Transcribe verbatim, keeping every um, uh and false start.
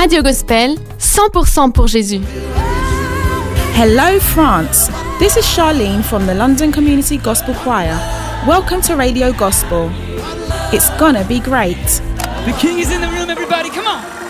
Radio Gospel, cent pour cent pour Jésus. Hello France, this is Charlene from the London Community Gospel Choir. Welcome to Radio Gospel. It's gonna be great. The King is in the room, everybody, come on.